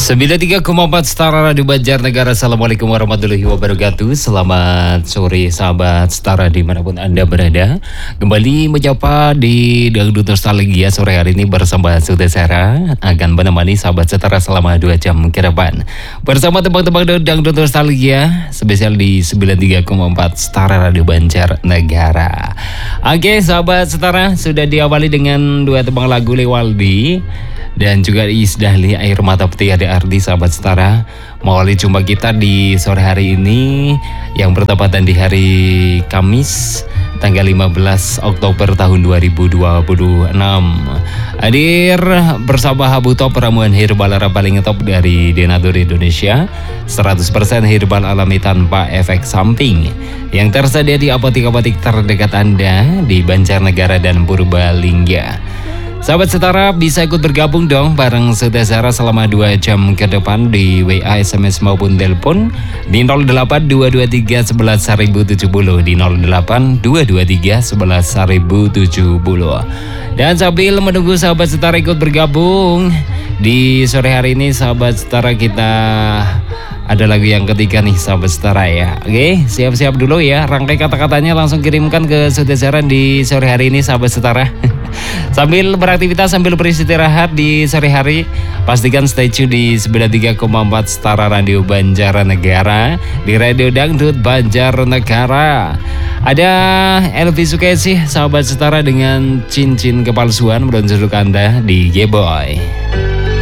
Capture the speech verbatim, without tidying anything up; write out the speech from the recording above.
sembilan puluh tiga koma empat Setara Radio Banjarnegara. Assalamualaikum warahmatullahi wabarakatuh. Selamat sore sahabat Setara dimanapun Anda berada. Kembali menyapa di Dangdut Nostalgia sore hari ini bersama Sutesera akan menemani sahabat Setara selama dua jam ke depan. Bersama tebak-tebak Dangdut Nostalgia spesial di sembilan puluh tiga koma empat Setara Radio Banjarnegara. Oke sahabat Setara, sudah diawali dengan dua tebang lagu Lewaldi dan juga Iis Dahlia Air Mata Putih Ade Ardi. Sahabat Setara, mengawali jumpa kita di sore hari ini yang bertepatan di hari Kamis tanggal lima belas Oktober tahun dua ribu dua puluh enam. Hadir bersama Habu Top, ramuan herbal paling top dari Denatur Indonesia, seratus persen herbal alami tanpa efek samping, yang tersedia di apotek-apotek terdekat Anda di Banjarnegara dan Purbalingga. Sahabat Setara bisa ikut bergabung dong bareng Sutesera selama dua jam ke depan di W A, S M S maupun telepon di nol delapan dua dua tiga sebelas seribu tujuh puluh di nol delapan dua dua tiga sebelas seribu tujuh puluh. Dan sambil menunggu sahabat Setara ikut bergabung di sore hari ini, sahabat Setara, kita ada lagu yang ketiga nih sahabat Setara ya. Oke, siap-siap dulu ya. Rangkai kata-katanya langsung kirimkan ke Sutesera di sore hari ini sahabat Setara. Sambil beraktivitas, sambil beristirahat di sore hari, pastikan stay tune di sembilan puluh tiga koma empat Setara Radio Banjarnegara, di Radio Dangdut Banjarnegara. Ada Elvi Sukaesih sahabat Setara dengan Cincin Kepalsuan, berunjuk Anda di G-Boy.